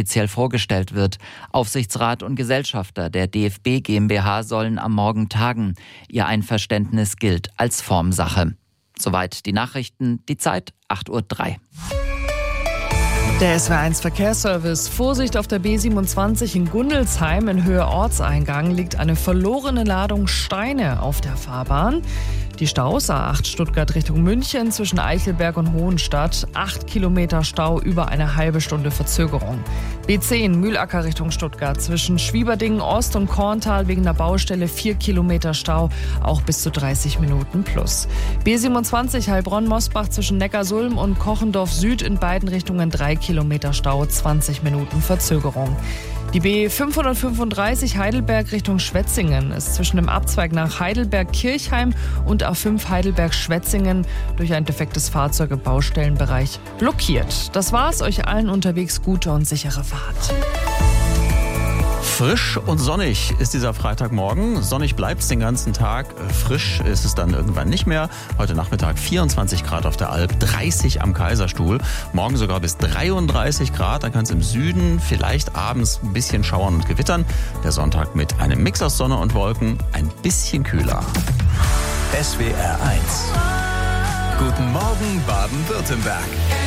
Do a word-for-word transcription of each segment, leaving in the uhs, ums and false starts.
offiziell vorgestellt wird. Aufsichtsrat und Gesellschafter der DFB GmbH sollen am Morgen tagen. Ihr Einverständnis gilt als Formsache. Soweit die Nachrichten. Die Zeit acht Uhr drei. Der S W R eins Verkehrsservice. Vorsicht auf der B siebenundzwanzig in Gundelsheim in Höhe Ortseingang liegt eine verlorene Ladung Steine auf der Fahrbahn. Die Staus A acht Stuttgart Richtung München zwischen Eichelberg und Hohenstadt. Acht Kilometer Stau, über eine halbe Stunde Verzögerung. B zehn Mühlacker Richtung Stuttgart zwischen Schwieberdingen Ost und Korntal wegen der Baustelle vier Kilometer Stau, auch bis zu dreißig Minuten plus. B siebenundzwanzig Heilbronn-Mosbach zwischen Neckarsulm und Kochendorf Süd in beiden Richtungen drei Kilometer Stau, zwanzig Minuten Verzögerung. Die B fünfhundertfünfunddreißig Heidelberg Richtung Schwetzingen ist zwischen dem Abzweig nach Heidelberg-Kirchheim und A fünf Heidelberg-Schwetzingen durch ein defektes Fahrzeug im Baustellenbereich blockiert. Das war's. Euch allen unterwegs gute und sichere Fahrt. Frisch und sonnig ist dieser Freitagmorgen. Sonnig bleibt es den ganzen Tag. Frisch ist es dann irgendwann nicht mehr. Heute Nachmittag vierundzwanzig Grad auf der Alp, dreißig am Kaiserstuhl. Morgen sogar bis dreiunddreißig Grad. Dann kann es im Süden vielleicht abends ein bisschen schauern und gewittern. Der Sonntag mit einem Mix aus Sonne und Wolken ein bisschen kühler. S W R eins. Guten Morgen Baden-Württemberg.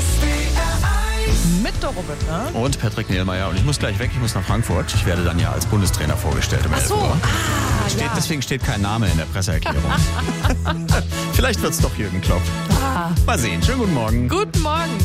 Mit Doro bitte. Und Patrick Nehlmeier. Und ich muss gleich weg, ich muss nach Frankfurt. Ich werde dann ja als Bundestrainer vorgestellt um Ach so. elf Uhr. Ah, Steht, ja. Deswegen steht kein Name in der Presseerklärung. Vielleicht wird es doch Jürgen Klopp. Ah. Mal sehen. Schönen guten Morgen. Guten Morgen.